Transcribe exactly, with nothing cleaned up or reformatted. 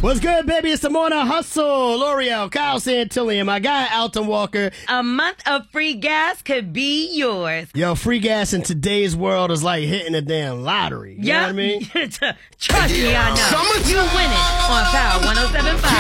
What's good, baby? It's the Morning Hustle. L'Oreal, Kyle Santillion, my guy, Alton Walker. A month of free gas could be yours. Yo, free gas in today's world is like hitting a damn lottery. You yep. know what I mean? Trust me, I know. You win it on Power one oh seven point five.